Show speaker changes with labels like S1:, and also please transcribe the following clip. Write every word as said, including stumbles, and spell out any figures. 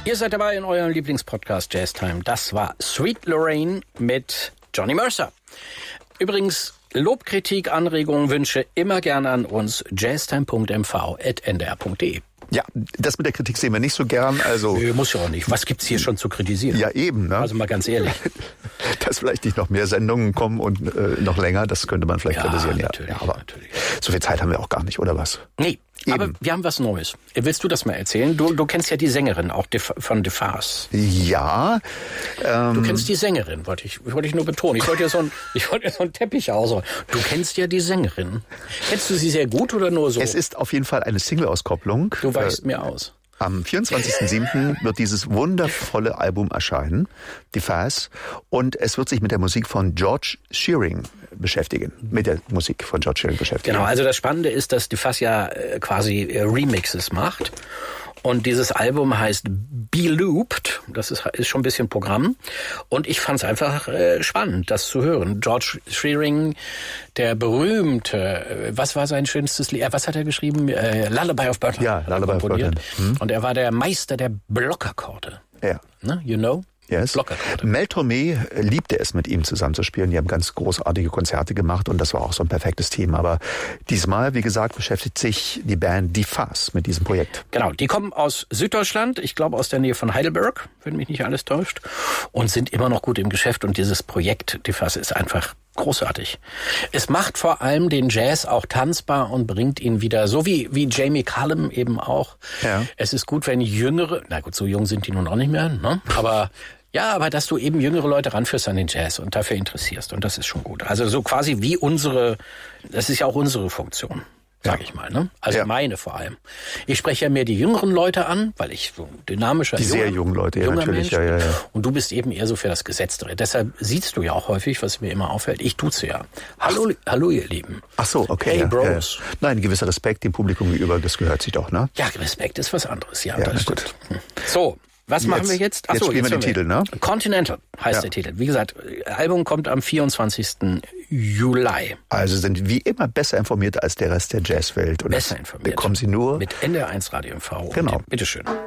S1: Ihr seid dabei in eurem Lieblingspodcast Jazz Time. Das war Sweet Lorraine mit Johnny Mercer. Übrigens, Lob, Kritik, Anregungen, Wünsche immer gerne an uns. jazztime punkt m v at n d r punkt d e.
S2: Ja, das mit der Kritik sehen wir nicht so gern. Also
S1: Nö, muss ja auch nicht. Was gibt's hier schon zu kritisieren?
S2: Ja, eben. Ne?
S1: Also mal ganz ehrlich.
S2: Dass vielleicht nicht noch mehr Sendungen kommen und äh, noch länger, das könnte man vielleicht
S1: Ja,
S2: kritisieren.
S1: natürlich,
S2: ja, aber
S1: natürlich.
S2: so viel Zeit haben wir auch gar nicht, oder was?
S1: Nee,
S2: Eben.
S1: aber wir haben was Neues. Willst du das mal erzählen? Du, du kennst ja die Sängerin auch von The Farce.
S2: Ja. Ähm,
S1: Du kennst die Sängerin, wollte ich, wollte ich nur betonen. Ich wollte ja so ein, ich wollte ja so einen Teppich ausrollen. Du kennst ja die Sängerin. Kennst du sie sehr gut oder nur so?
S2: Es ist auf jeden Fall eine Single-Auskopplung.
S1: Du weichst
S2: äh,
S1: mir aus.
S2: Am vierundzwanzigsten siebten wird dieses wundervolle Album erscheinen, The Farce, und es wird sich mit der Musik von George Shearing beschäftigen, mit der Musik von George Shearing beschäftigen.
S1: Genau, also das Spannende ist, dass The Farce ja äh, quasi äh, Remixes macht. Und dieses Album heißt Be Looped, das ist, ist schon ein bisschen Programm. Und ich fand es einfach äh, spannend, das zu hören. George Shearing, der berühmte, äh, was war sein schönstes Lied? Was hat er geschrieben? Äh, Lullaby of Birdland.
S2: Ja, Lullaby of Birdland.
S1: Hm. Und er war der Meister der Blockakkorde.
S2: Ja.
S1: Ne? You know?
S2: Yes.
S1: Blockakkorde.
S2: Mel Tormé liebte es, mit ihm zusammenzuspielen. Die haben ganz großartige Konzerte gemacht und das war auch so ein perfektes Team. Aber diesmal, wie gesagt, beschäftigt sich die Band The Farce mit diesem Projekt.
S1: Genau, die kommen aus Süddeutschland, ich glaube aus der Nähe von Heidelberg, wenn mich nicht alles täuscht, und sind immer noch gut im Geschäft. Und dieses Projekt The Farce ist einfach großartig. Es macht vor allem den Jazz auch tanzbar und bringt ihn wieder, so wie wie Jamie Cullum eben auch.
S2: Ja.
S1: Es ist gut, wenn jüngere, na gut, so jung sind die nun auch nicht mehr, ne? Aber ja, aber dass du eben jüngere Leute ranführst an den Jazz und dafür interessierst. Und das ist schon gut. Also so quasi wie unsere, das ist ja auch unsere Funktion, sag ich mal, ne? Also
S2: ja.
S1: meine vor allem. Ich spreche ja mehr die jüngeren Leute an, weil ich so ein dynamischer,
S2: Die
S1: junger,
S2: sehr jungen Leute, ja,
S1: junger
S2: natürlich.
S1: Mensch
S2: Ja, ja, ja.
S1: Und du bist eben eher so für das Gesetztere. Deshalb siehst du ja auch häufig, was mir immer auffällt. Ich duze ja. Hallo, hallo ihr Lieben.
S2: Ach so, okay.
S1: Hey,
S2: ja,
S1: Bros.
S2: Ja. Nein, ein gewisser Respekt dem Publikum gegenüber, das gehört sich doch, ne?
S1: Ja, Respekt ist was anderes. Ja,
S2: Ja,
S1: das
S2: na
S1: stimmt. So. Was
S2: Jetzt-
S1: machen wir jetzt? Ach
S2: jetzt
S1: so,
S2: spielen wir den Titel, ne?
S1: Continental heißt
S2: Ja.
S1: der Titel. Wie gesagt, Album kommt am vierundzwanzigsten Juli.
S2: Also sind wie immer besser informiert als der Rest der Jazzwelt. Und
S1: Besser
S2: das
S1: informiert.
S2: bekommen Sie nur
S1: Mit N D R eins Radio M V.
S2: Genau.
S1: Bitteschön.